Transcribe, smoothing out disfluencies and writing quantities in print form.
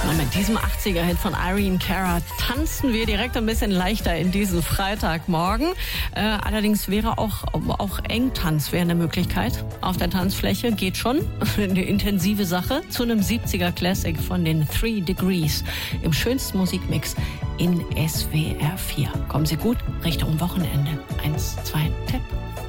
Mit diesem 80er-Hit von Irene Cara tanzen wir direkt ein bisschen leichter in diesen Freitagmorgen. Allerdings wäre auch Engtanz wäre eine Möglichkeit. Auf der Tanzfläche geht schon. Eine intensive Sache zu einem 70er-Classic von den 3 Degrees im schönsten Musikmix in SWR 4. Kommen Sie gut Richtung Wochenende. 1, 2, Tipp.